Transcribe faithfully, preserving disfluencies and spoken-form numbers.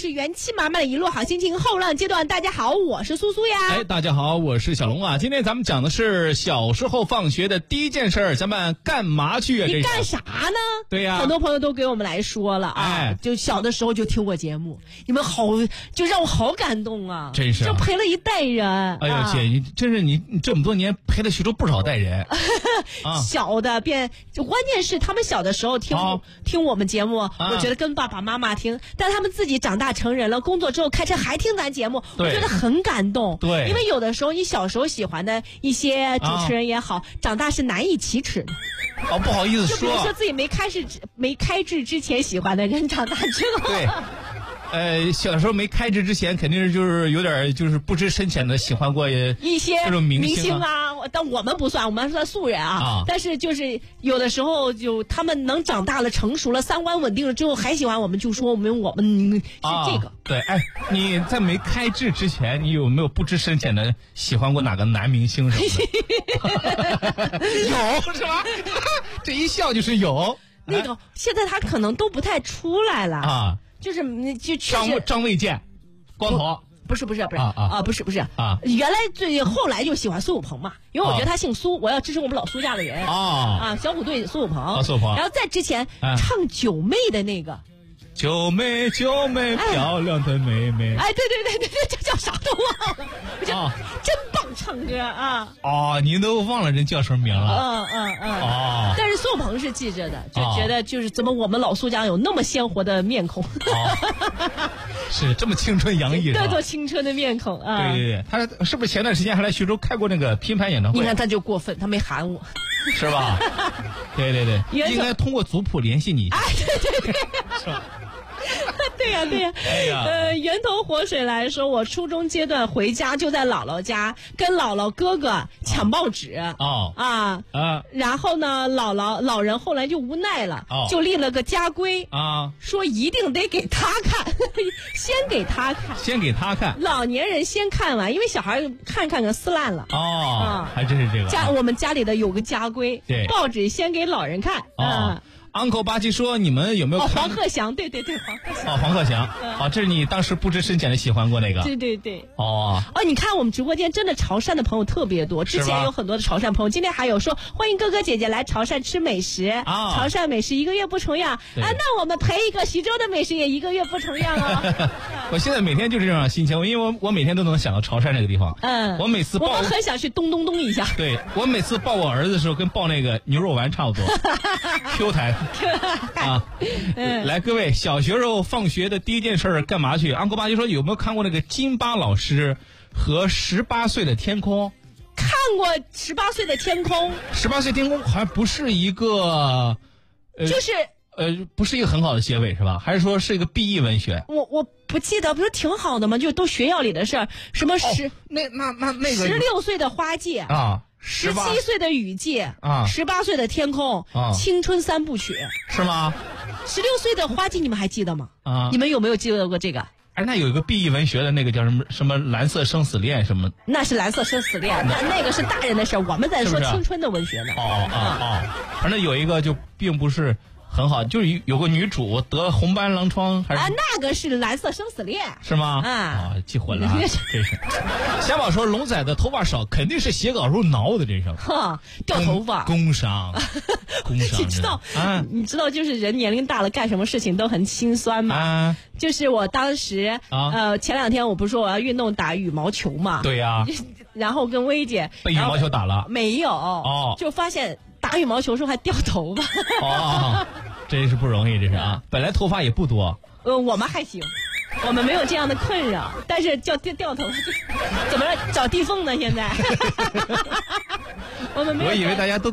是元气满满的一路好心情后浪阶段。大家好，我是苏苏呀。 哎，大家好，我是小龙啊。今天咱们讲的是小时候放学的第一件事儿，咱们干嘛去啊？ 你干啥呢？ 对呀、啊， 很多朋友都给我们来说了啊， 哎、 就小的时候就听我节目，你们好，就让我好感动啊， 真是、啊， 就陪了一代人。 哎呦， 啊、 姐，你真是你你这么多年陪了徐州不少代人。 啊、小的变，就关键是他们小的时候听、哦、听我们节目、啊，我觉得跟爸爸妈妈听，但他们自己长大成人了，工作之后开车还听咱节目，我觉得很感动。 对， 因为有的时候你小时候喜欢的一些主持人也好，啊、长大是难以启齿的。 哦，不好意思说， 就比如说自己没开始没开智之前喜欢的人，长大之后。 对。呃，小时候没开智之前，肯定是就是有点就是不知深浅的喜欢过一些这种明星啊，但我们不算，我们算素人啊。啊但是就是有的时候就他们能长大了、成熟了、三观稳定了之后，还喜欢我们，就说我们我们是这个。 啊、对，哎，你在没开智之前，你有没有不知深浅的喜欢过哪个男明星什么的？有是吧？这一笑就是有。 那个、哎、现在他可能都不太出来了啊。 就是就张张卫健，光头不是不是不是啊啊啊不是不是啊！ 原来最后来就喜欢苏有朋嘛，因为我觉得他姓苏，我要支持我们老苏家的人啊啊！小虎队苏有朋， 啊、苏有朋， 然后在之前、啊、唱九妹的那个。 九妹九妹、哎、漂亮的妹妹， 哎，对对对对对，这叫啥都忘了，我就、啊、真棒唱歌啊！ 哦，您都忘了人叫什么名了？ 嗯嗯嗯。 哦。 但是苏有朋是记着的，就觉得就是怎么我们老苏家有那么鲜活的面孔。 哦、是这么青春洋溢， 对，多青春的面孔啊！ 对对对，他是不是前段时间还来徐州开过那个拼盘演唱会？ 你看他就过分，他没喊我， 是吧？对对对，应该通过族谱联系你。 哎，对对对，是吧？对呀、啊、对呀、啊， 哎呀， 呃，源头活水来说，我初中阶段回家就在姥姥家跟姥姥哥哥抢报纸哦啊啊， 然后呢，姥姥老人后来就无奈了， 哦、 就立了个家规啊， 说一定得给他看，先给他看， 先给他看， 老年人先看完，因为小孩看看可撕烂了哦， 啊， 还真是这个。 家我们家里的有个家规， 对， 报纸先给老人看啊。 哦 Uncle 八七说：“你们有没有看？” 哦，黄鹤翔，对对对，黄鹤翔。 哦，黄鹤翔，嗯、哦，这是你当时不知深浅的喜欢过那个。 对对对。 哦哦，你看我们直播间真的潮汕的朋友特别多，之前有很多的潮汕朋友，今天还有说欢迎哥哥姐姐来潮汕吃美食啊，潮汕美食一个月不重样啊，那我们陪一个徐州的美食也一个月不重样哦。 我现在每天就是这种心情，因为我我每天都能想到潮汕这个地方。 嗯， 我每次抱我们很想去咚咚咚一下。 对，我每次抱我儿子的时候，跟抱那个牛肉丸差不多，Q 弹。啊，嗯、来各位，小学时候放学的第一件事干嘛去？安哥爸就说有没有看过那个金巴老师和十八岁的天空？ 看过十八岁的天空。 十八岁天空好像不是一个， 呃、就是呃，不是一个很好的结尾是吧？还是说是一个 B E 文学？ 我我不记得，不是挺好的吗？就都学校里的事儿，什么十、 哦、那那那那个十六岁的花季啊。 十七岁的雨季啊， 十八岁的天空啊， 青春三部曲是吗？ 十六岁的花季你们还记得吗？ 啊， 你们有没有记得过这个？ 哎，那有一个 B E 文学的那个叫什么什么蓝色生死恋什么？ 那是蓝色生死恋，那那个是大人的事儿，我们在说青春的文学呢。 哦哦哦，反正有一个就并不是很好，就是有个女主得红斑狼疮还是啊，那个是蓝色生死恋是吗？ 啊， 啊，记混了啊，真是。小宝说龙仔的头发少，肯定是写稿时候挠的，这是。 哈，掉头发。 工伤，工伤。 你知道啊？ 你知道就是人年龄大了，干什么事情都很心酸嘛。 啊。 就是我当时啊， 呃，前两天我不是说我要运动打羽毛球嘛？ 对呀。 然后跟薇姐被羽毛球打了？ 没有。 哦。 就发现打羽毛球时候还掉头发。 哦。真是不容易，这是啊！本来头发也不多， 呃，我们还行，我们没有这样的困扰，但是叫掉掉头发，怎么着找地缝呢？现在，我们没有。 我以为大家都。